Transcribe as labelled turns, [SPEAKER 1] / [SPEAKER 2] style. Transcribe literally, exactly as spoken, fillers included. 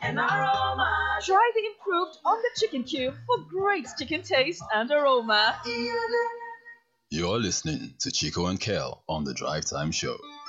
[SPEAKER 1] and aroma.
[SPEAKER 2] Try the improved on the chicken cube for great chicken taste and aroma.
[SPEAKER 3] You're listening to Chico and Kel on the Drive Time Show.